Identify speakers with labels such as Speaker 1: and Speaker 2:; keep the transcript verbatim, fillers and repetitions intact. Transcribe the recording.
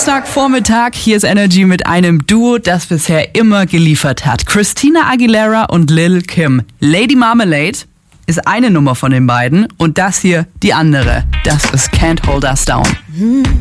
Speaker 1: Samstagvormittag, hier ist Energy mit einem Duo, das bisher immer geliefert hat. Christina Aguilera und Lil Kim. Lady Marmalade ist eine Nummer von den beiden und das hier die andere. Das ist Can't Hold Us Down.